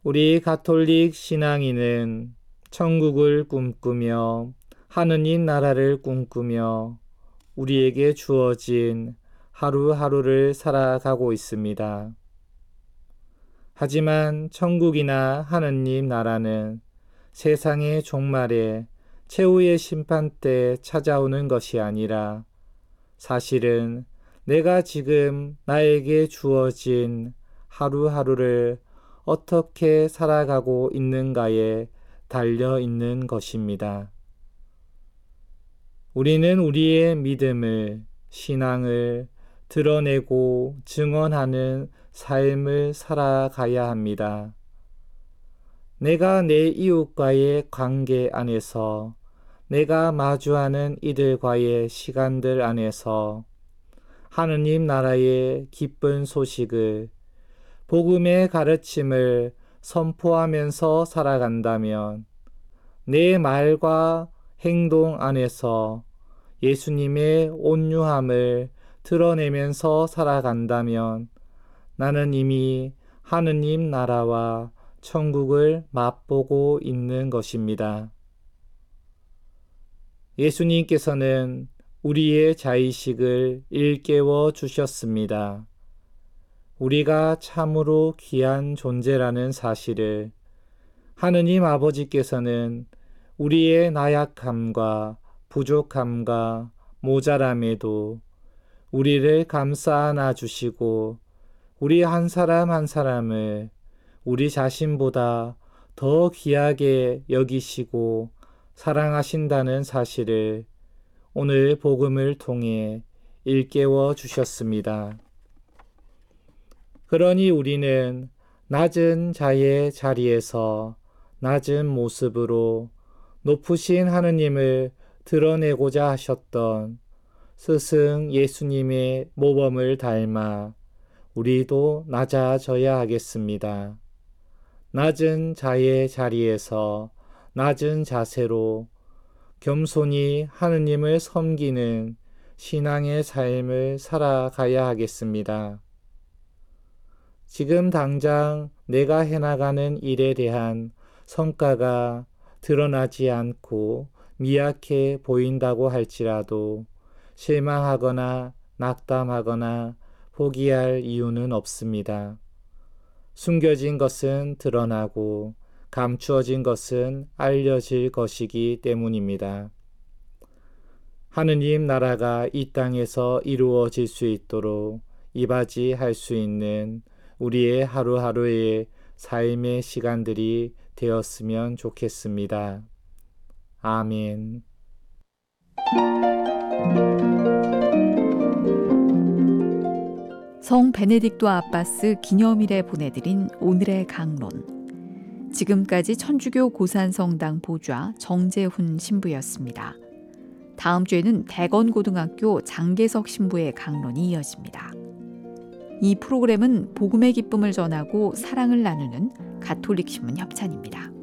우리 가톨릭 신앙인은 천국을 꿈꾸며 하느님 나라를 꿈꾸며 우리에게 주어진 하루하루를 살아가고 있습니다. 하지만 천국이나 하느님 나라는 세상의 종말에 최후의 심판 때 찾아오는 것이 아니라 사실은 내가 지금 나에게 주어진 하루하루를 어떻게 살아가고 있는가에 달려 있는 것입니다. 우리는 우리의 믿음을, 신앙을 드러내고 증언하는 삶을 살아가야 합니다. 내가 내 이웃과의 관계 안에서, 내가 마주하는 이들과의 시간들 안에서 하느님 나라의 기쁜 소식을, 복음의 가르침을 선포하면서 살아간다면 내 말과 행동 안에서 예수님의 온유함을 드러내면서 살아간다면 나는 이미 하느님 나라와 천국을 맛보고 있는 것입니다. 예수님께서는 우리의 자의식을 일깨워 주셨습니다. 우리가 참으로 귀한 존재라는 사실을 하느님 아버지께서는 우리의 나약함과 부족함과 모자람에도 우리를 감싸 안아 주시고 우리 한 사람 한 사람을 우리 자신보다 더 귀하게 여기시고 사랑하신다는 사실을 오늘 복음을 통해 일깨워 주셨습니다. 그러니 우리는 낮은 자의 자리에서 낮은 모습으로 높으신 하느님을 드러내고자 하셨던 스승 예수님의 모범을 닮아 우리도 낮아져야 하겠습니다. 낮은 자의 자리에서 낮은 자세로 겸손히 하느님을 섬기는 신앙의 삶을 살아가야 하겠습니다. 지금 당장 내가 해나가는 일에 대한 성과가 드러나지 않고 미약해 보인다고 할지라도 실망하거나 낙담하거나 포기할 이유는 없습니다. 숨겨진 것은 드러나고 감추어진 것은 알려질 것이기 때문입니다. 하느님 나라가 이 땅에서 이루어질 수 있도록 이바지할 수 있는 우리의 하루하루의 삶의 시간들이 되었으면 좋겠습니다. 아멘. 성 베네딕토 아바스 기념일에 보내드린 오늘의 강론. 지금까지 천주교 고산성당 보좌 정재훈 신부였습니다. 다음 주에는 대건고등학교 장계석 신부의 강론이 이어집니다. 이 프로그램은 복음의 기쁨을 전하고 사랑을 나누는 가톨릭 신문 협찬입니다.